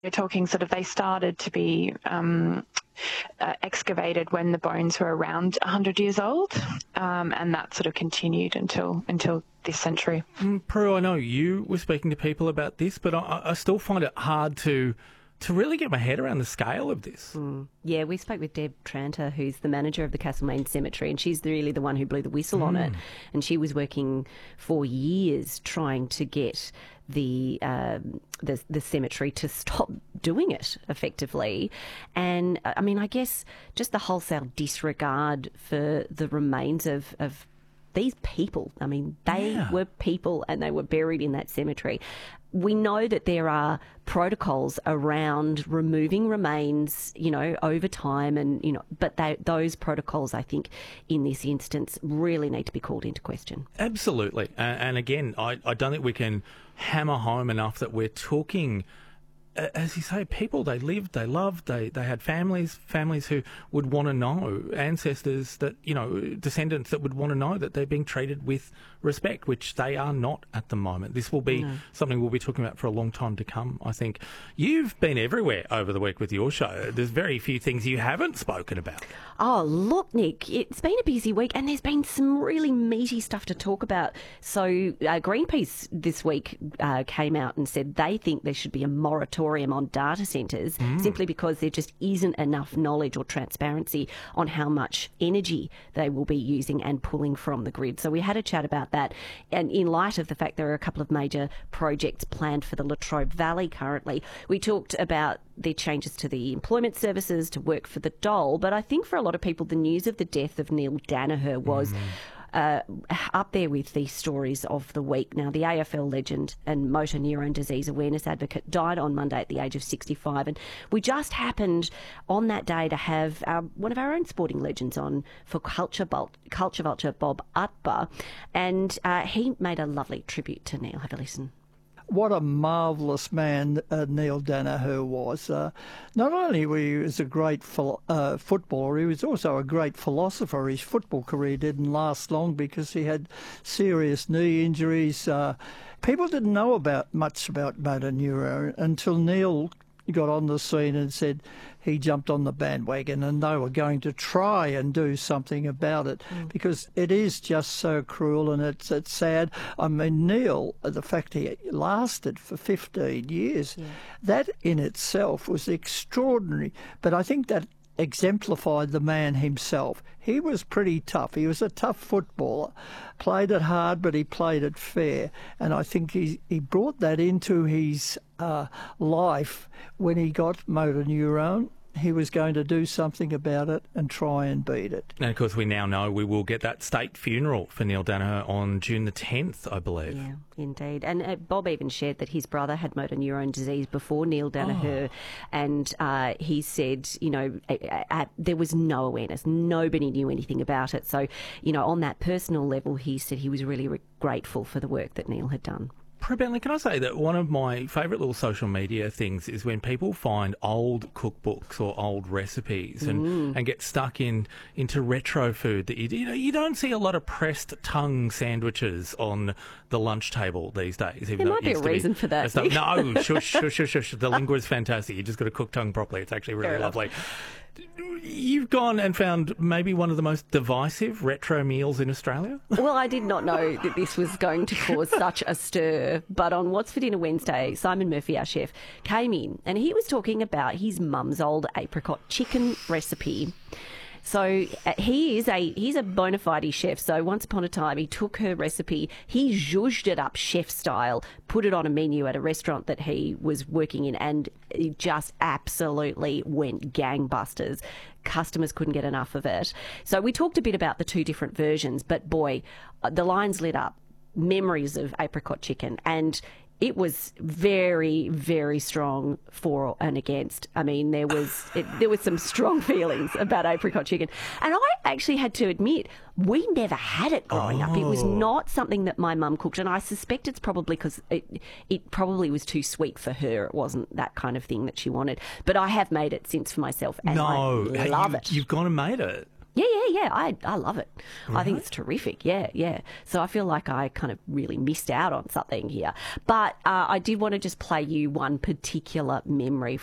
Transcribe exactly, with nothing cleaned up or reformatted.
You're talking sort of they started to be um, uh, excavated when the bones were around one hundred years old, um, and that sort of continued until until this century. Mm, Prue, I know you were speaking to people about this, but I, I still find it hard to to really get my head around the scale of this. Mm. Yeah, we spoke with Deb Tranter, who's the manager of the Castlemaine Cemetery, and she's really the one who blew the whistle mm. on it. And she was working for years trying to get the, um, the the cemetery to stop doing it effectively. And, I mean, I guess just the wholesale disregard for the remains of, of these people. I mean, they yeah. were people and they were buried in that cemetery. We know that there are protocols around removing remains, you know, over time, and you know, but they, those protocols, I think, in this instance, really need to be called into question. Absolutely, and, and again, I, I don't think we can hammer home enough that we're talking, as you say, people, they lived, they loved, they, they had families, families who would want to know, ancestors that, you know, descendants that would want to know that they're being treated with respect, which they are not at the moment. This will be no. something we'll be talking about for a long time to come, I think. You've been everywhere over the week with your show. There's very few things you haven't spoken about. Oh, look, Nick, it's been a busy week and there's been some really meaty stuff to talk about. So uh, Greenpeace this week uh, came out and said they think there should be a moratorium on data centres mm. simply because there just isn't enough knowledge or transparency on how much energy they will be using and pulling from the grid. So we had a chat about that, and in light of the fact there are a couple of major projects planned for the Latrobe Valley currently, we talked about the changes to the employment services to work for the dole, but I think for a lot of people the news of the death of Neil Danaher was mm. Uh, up there with the stories of the week. Now, the A F L legend and motor neurone disease awareness advocate died on Monday at the age of sixty-five, and we just happened on that day to have our, one of our own sporting legends on for Culture, Bul- Culture Vulture, Bob Utbar, and uh, he made a lovely tribute to Neil. Have a listen. What a marvellous man uh, Neil Danaher was. Uh, not only was he was a great ph- uh, footballer, he was also a great philosopher. His football career didn't last long because he had serious knee injuries. Uh, people didn't know about much about motor neurone until Neil got on the scene and said he jumped on the bandwagon and they were going to try and do something about it mm. because it is just so cruel and it's it's sad. I mean, Neil, the fact he lasted for fifteen years, yeah. that in itself was extraordinary. But I think that exemplified the man himself. He was pretty tough. He was a tough footballer, played it hard, but he played it fair. And I think he, he brought that into his uh, life when he got motor neurone. He was going to do something about it and try and beat it. And of course, we now know we will get that state funeral for Neil Danaher on June the tenth, I believe. Yeah, indeed. And uh, Bob even shared that his brother had motor neurone disease before Neil Danaher, oh. and uh, he said, you know, uh, uh, there was no awareness. Nobody knew anything about it. So, you know, on that personal level, he said he was really re- grateful for the work that Neil had done. Prue Bentley, can I say that one of my favourite little social media things is when people find old cookbooks or old recipes and, mm. and get stuck in into retro food that you, you know you don't see a lot of pressed tongue sandwiches on the lunch table these days. There might be a reason for that. No, shush, shush, shush, shush. The lingua is fantastic. You just got to cook tongue properly. It's actually really lovely. You've gone and found maybe one of the most divisive retro meals in Australia? Well, I did not know that this was going to cause such a stir, but on What's for Dinner Wednesday, Simon Murphy, our chef, came in and he was talking about his mum's old apricot chicken recipe. So uh, he is a he's a bona fide chef. So once upon a time, he took her recipe, he zhuzhed it up chef style, put it on a menu at a restaurant that he was working in, and it just absolutely went gangbusters. Customers couldn't get enough of it. So we talked a bit about the two different versions, but boy, the lines lit up. Memories of apricot chicken, and it was very, very strong for and against. I mean, there was it, there was some strong feelings about apricot chicken. And I actually had to admit, we never had it growing oh. up. It was not something that my mum cooked, and I suspect it's probably because it, it probably was too sweet for her. It wasn't that kind of thing that she wanted. But I have made it since for myself, and no, I love you, it. You've gone and made it. Yeah, yeah, yeah. I, I love it. Right. I think it's terrific. Yeah, yeah. So I feel like I kind of really missed out on something here. But uh, I did want to just play you one particular memory